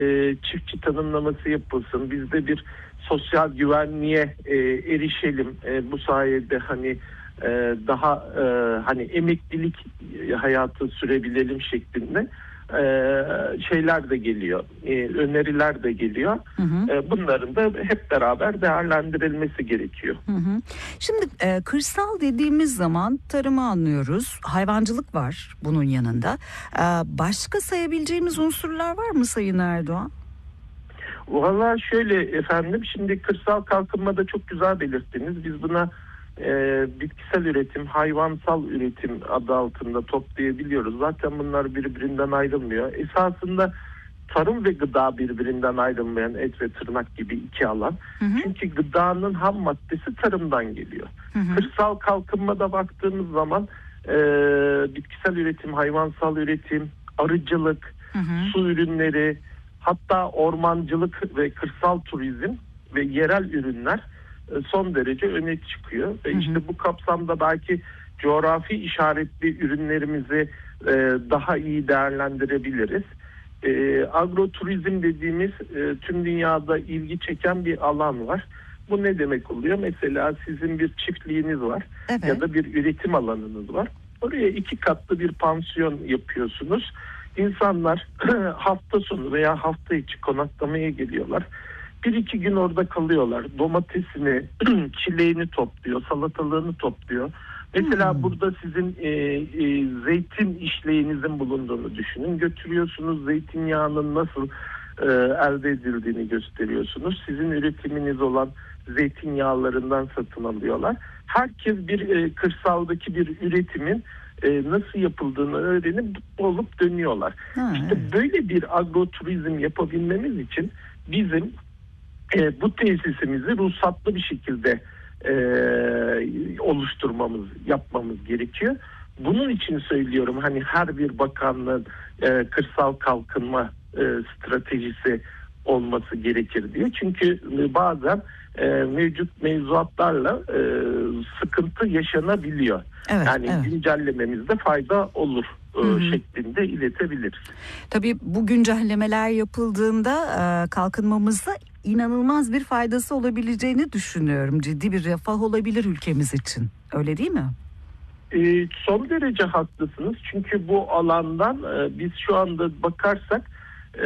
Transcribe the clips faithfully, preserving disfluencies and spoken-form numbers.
çiftçi tanımlaması yapılsın. Biz de bir sosyal güvenliğe e, erişelim. E, bu sayede hani e, daha e, hani emeklilik hayatı sürebilelim şeklinde e, şeyler de geliyor. E, öneriler de geliyor. Hı hı. E, bunların da hep beraber değerlendirilmesi gerekiyor. Hı hı. Şimdi e, kırsal dediğimiz zaman tarımı anlıyoruz. Hayvancılık var bunun yanında. E, başka sayabileceğimiz unsurlar var mı Sayın Erdoğan? Valla şöyle efendim, şimdi kırsal kalkınmada çok güzel belirttiniz. Biz buna e, bitkisel üretim, hayvansal üretim adı altında toplayabiliyoruz. Zaten bunlar birbirinden ayrılmıyor. Esasında tarım ve gıda birbirinden ayrılmayan et ve tırnak gibi iki alan. Hı hı. Çünkü gıdanın ham maddesi tarımdan geliyor. Hı hı. Kırsal kalkınmada baktığımız zaman e, bitkisel üretim, hayvansal üretim, arıcılık, hı hı. su ürünleri, hatta ormancılık ve kırsal turizm ve yerel ürünler son derece öne çıkıyor. Ve işte bu kapsamda belki coğrafi işaretli ürünlerimizi e, daha iyi değerlendirebiliriz. E, agroturizm dediğimiz e, tüm dünyada ilgi çeken bir alan var. Bu ne demek oluyor? Mesela sizin bir çiftliğiniz var, evet, ya da bir üretim alanınız var. Oraya iki katlı bir pansiyon yapıyorsunuz. İnsanlar hafta sonu veya hafta içi konaklamaya geliyorlar. Bir iki gün orada kalıyorlar. Domatesini, çileğini topluyor, salatalığını topluyor. Mesela hmm. burada sizin e, e, zeytin işleğinizin bulunduğunu düşünün. Götürüyorsunuz, zeytinyağının nasıl e, elde edildiğini gösteriyorsunuz. Sizin üretiminiz olan zeytinyağlarından satın alıyorlar. Herkes bir e, kırsaldaki bir üretimin e, nasıl yapıldığını öğrenip olup dönüyorlar. Ha, işte evet. Böyle bir agroturizm yapabilmemiz için bizim e, bu tesisimizi ruhsatlı bir şekilde e, oluşturmamız, yapmamız gerekiyor. Bunun için söylüyorum, hani her bir bakanlığın e, kırsal kalkınma e, stratejisi olması gerekir diye. Çünkü bazen e, mevcut mevzuatlarla e, sıkıntı yaşanabiliyor. Evet, yani evet. güncellememizde fayda olur e, hı hı. şeklinde iletebiliriz. Tabii bu güncellemeler yapıldığında e, kalkınmamızda inanılmaz bir faydası olabileceğini düşünüyorum. Ciddi bir refah olabilir ülkemiz için. Öyle değil mi? E, son derece haklısınız. Çünkü bu alandan e, biz şu anda bakarsak e,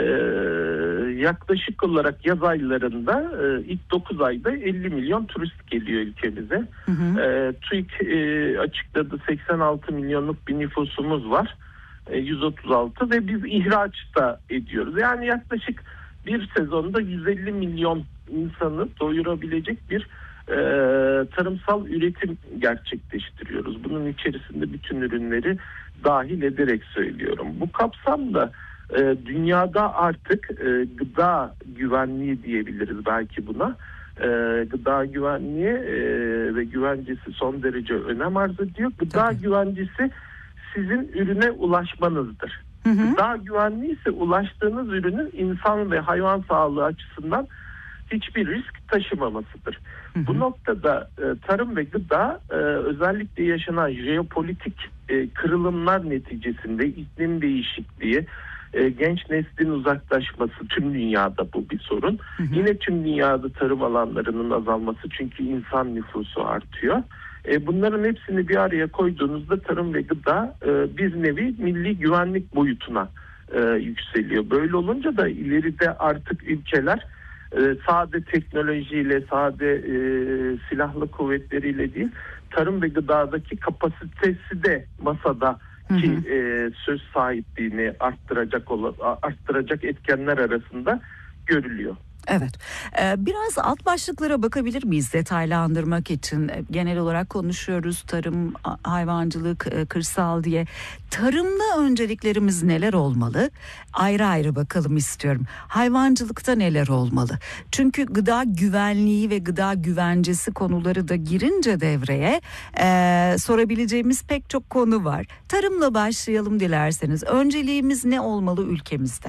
yaklaşık olarak yaz aylarında e, ilk dokuz ayda elli milyon turist geliyor ülkemize. Hı hı. E, TÜİK e, açıkladı, seksen altı milyonluk bir nüfusumuz var. E, yüz otuz altı ve biz ihraç da ediyoruz. Yani yaklaşık bir sezonda yüz elli milyon insanı doyurabilecek bir e, tarımsal üretim gerçekleştiriyoruz. Bunun içerisinde bütün ürünleri dahil ederek söylüyorum. Bu kapsamda e, dünyada artık e, gıda güvenliği diyebiliriz belki buna. E, gıda güvenliği e, ve güvencesi son derece önem arz ediyor. Gıda Tabii. güvencesi sizin ürüne ulaşmanızdır. Hı hı. Gıda güvenliği ise ulaştığınız ürünün insan ve hayvan sağlığı açısından hiçbir risk taşımamasıdır. Hı hı. Bu noktada e, tarım ve gıda e, özellikle yaşanan jeopolitik e, kırılımlar neticesinde iklim değişikliği, e, genç neslin uzaklaşması, tüm dünyada bu bir sorun. Hı hı. Yine tüm dünyada tarım alanlarının azalması, çünkü insan nüfusu artıyor. E, bunların hepsini bir araya koyduğunuzda tarım ve gıda e, bir nevi milli güvenlik boyutuna e, yükseliyor. Böyle olunca da ileride artık ülkeler e, sade teknolojiyle, sade e, silahlı kuvvetleriyle değil, tarım ve gıdadaki kapasitesi de masada ki e, söz sahipliğini arttıracak olan, arttıracak etkenler arasında görülüyor. Evet. Biraz alt başlıklara bakabilir miyiz detaylandırmak için? Genel olarak konuşuyoruz tarım, hayvancılık, kırsal diye. Tarımda önceliklerimiz neler olmalı? Ayrı ayrı bakalım istiyorum. Hayvancılıkta neler olmalı? Çünkü gıda güvenliği ve gıda güvencesi konuları da girince devreye e, sorabileceğimiz pek çok konu var. Tarımla başlayalım dilerseniz. Önceliğimiz ne olmalı ülkemizde?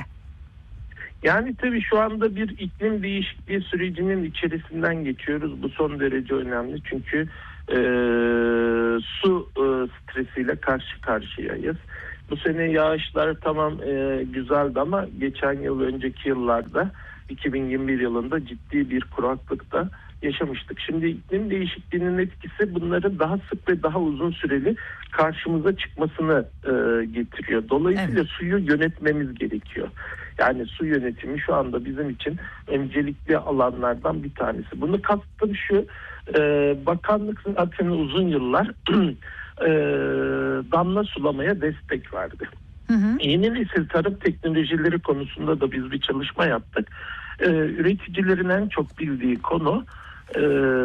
Yani tabii şu anda bir iklim değişikliği sürecinin içerisinden geçiyoruz. Bu son derece önemli. Çünkü e, su e, stresiyle karşı karşıyayız. Bu sene yağışlar tamam e, güzeldi ama geçen yıl önceki yıllarda iki bin yirmi bir yılında ciddi bir kuraklıkta yaşamıştık. Şimdi iklim değişikliğinin etkisi bunların daha sık ve daha uzun süreli karşımıza çıkmasını e, getiriyor. Dolayısıyla evet. suyu yönetmemiz gerekiyor. Yani su yönetimi şu anda bizim için öncelikli alanlardan bir tanesi. Bunu kastım şu, e, bakanlık zaten uzun yıllar e, damla sulamaya destek verdi. Hı hı. Yeni nesil tarım teknolojileri konusunda da biz bir çalışma yaptık. Ee, üreticilerin en çok bildiği konu e,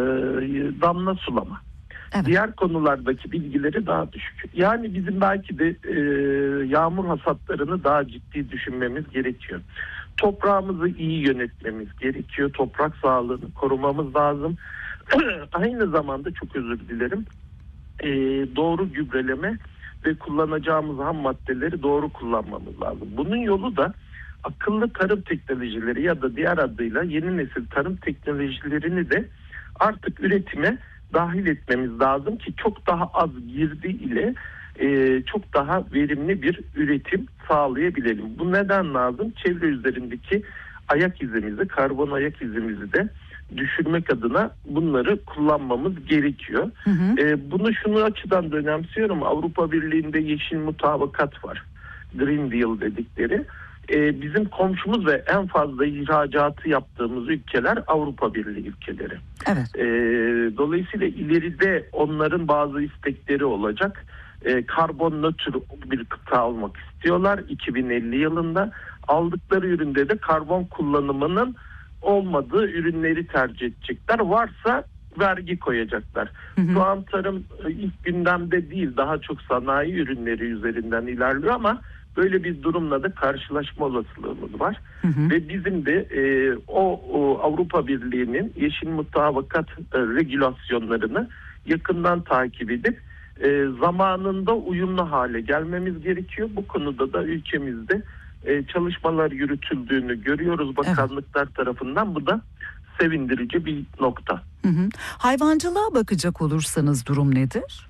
damla sulama. Evet. Diğer konulardaki bilgileri daha düşük. Yani bizim belki de e, yağmur hasatlarını daha ciddi düşünmemiz gerekiyor. Toprağımızı iyi yönetmemiz gerekiyor. Toprak sağlığını korumamız lazım. Aynı zamanda çok özür dilerim. E, doğru gübreleme ve kullanacağımız ham maddeleri doğru kullanmamız lazım. Bunun yolu da akıllı tarım teknolojileri ya da diğer adıyla yeni nesil tarım teknolojilerini de artık üretime dahil etmemiz lazım ki çok daha az girdi ile e, çok daha verimli bir üretim sağlayabilelim. Bu neden lazım? Çevre üzerindeki ayak izimizi, karbon ayak izimizi de düşürmek adına bunları kullanmamız gerekiyor. Hı hı. E, bunu şunu açıdan da önemsiyorum. Avrupa Birliği'nde yeşil mutabakat var. Green Deal dedikleri. E, bizim komşumuz ve en fazla ihracatı yaptığımız ülkeler Avrupa Birliği ülkeleri. Evet. E, dolayısıyla ileride onların bazı istekleri olacak. E, karbon nötr bir kıta almak istiyorlar iki bin elli yılında. Aldıkları üründe de karbon kullanımının olmadığı ürünleri tercih edecekler. Varsa vergi koyacaklar. Hı hı. Şu an tarım ilk gündemde değil, daha çok sanayi ürünleri üzerinden ilerliyor ama böyle bir durumla da karşılaşma olasılığımız var. Hı hı. Ve bizim de e, o, o Avrupa Birliği'nin yeşil mutabakat e, regülasyonlarını yakından takip edip e, zamanında uyumlu hale gelmemiz gerekiyor. Bu konuda da ülkemizde e, çalışmalar yürütüldüğünü görüyoruz bakanlıklar evet. tarafından. Bu da sevindirici bir nokta. Hı hı. Hayvancılığa bakacak olursanız durum nedir?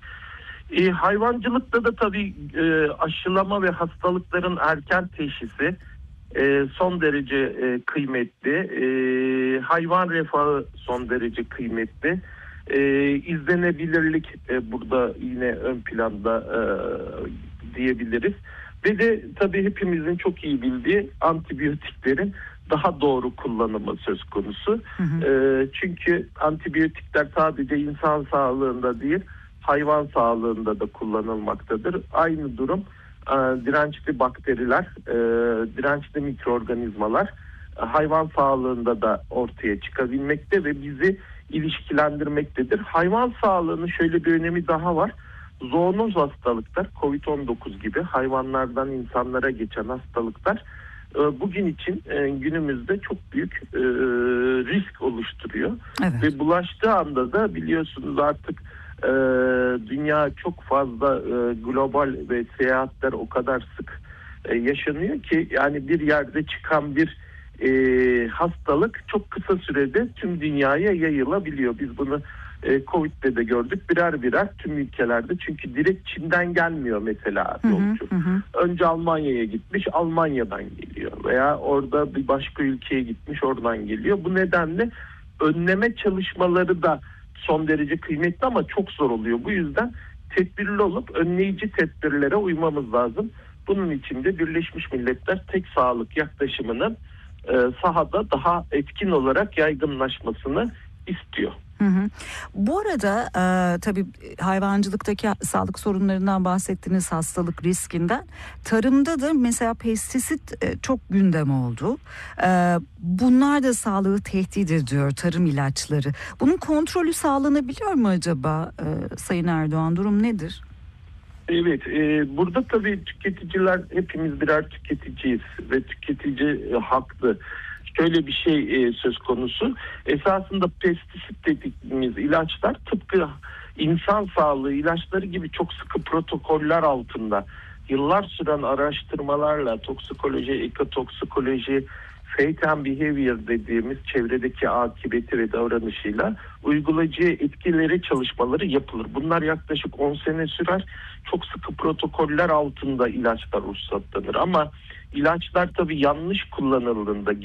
E, hayvancılıkta da tabii e, aşılama ve hastalıkların erken teşhisi e, son derece e, kıymetli. E, hayvan refahı son derece kıymetli. E, izlenebilirlik e, burada yine ön planda e, diyebiliriz. Ve de tabii hepimizin çok iyi bildiği antibiyotiklerin daha doğru kullanımı söz konusu. Hı hı. E, çünkü antibiyotikler sadece insan sağlığında değil, hayvan sağlığında da kullanılmaktadır. Aynı durum e, dirençli bakteriler, e, dirençli mikroorganizmalar e, hayvan sağlığında da ortaya çıkabilmekte ve bizi ilişkilendirmektedir. Hayvan sağlığının şöyle bir önemi daha var. Zoonoz hastalıklar, kovid on dokuz gibi hayvanlardan insanlara geçen hastalıklar e, bugün için e, günümüzde çok büyük e, risk oluşturuyor. Evet. Ve bulaştığı anda da biliyorsunuz artık Ee, dünya çok fazla e, global ve seyahatler o kadar sık e, yaşanıyor ki yani bir yerde çıkan bir e, hastalık çok kısa sürede tüm dünyaya yayılabiliyor. Biz bunu e, Covid'de de gördük birer birer tüm ülkelerde, çünkü direkt Çin'den gelmiyor mesela yolcu. Hı hı. Önce Almanya'ya gitmiş, Almanya'dan geliyor veya orada bir başka ülkeye gitmiş, oradan geliyor. Bu nedenle önleme çalışmaları da son derece kıymetli ama çok zor oluyor. Bu yüzden tedbirli olup önleyici tedbirlere uymamız lazım. Bunun için de Birleşmiş Milletler tek sağlık yaklaşımının e, sahada daha etkin olarak yaygınlaşmasını istiyor. Hı hı. Bu arada e, tabii hayvancılıktaki sağlık sorunlarından bahsettiğiniz hastalık riskinden, tarımda da mesela pestisit e, çok gündem oldu. E, bunlar da sağlığı tehdit ediyor, tarım ilaçları. Bunun kontrolü sağlanabiliyor mu acaba e, Sayın Erdoğan? Durum nedir? Evet, e, burada tabii tüketiciler, hepimiz birer tüketiciyiz ve tüketici e, haklı. Şöyle bir şey e, söz konusu. Esasında pestisit dediğimiz ilaçlar tıpkı insan sağlığı ilaçları gibi çok sıkı protokoller altında yıllar süren araştırmalarla toksikoloji, ekotoksikoloji, fate and behavior dediğimiz çevredeki akıbeti ve davranışıyla uygulayıcı etkileri çalışmaları yapılır. Bunlar yaklaşık on sene sürer. Çok sıkı protokoller altında ilaçlar ruhsatlanır ama ilaçlar tabii yanlış kullanıldığında,